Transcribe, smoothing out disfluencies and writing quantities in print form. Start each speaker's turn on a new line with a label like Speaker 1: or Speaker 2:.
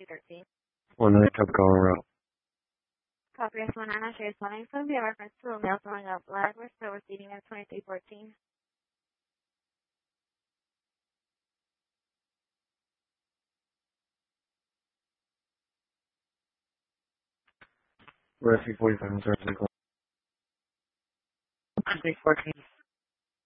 Speaker 1: 13.
Speaker 2: 19 Cub calling route.
Speaker 1: Copy S19 shares calling. So we have reference to a mail throwing up flag. We're still receiving at 2314.
Speaker 2: Rescue 45 service.
Speaker 3: 2314.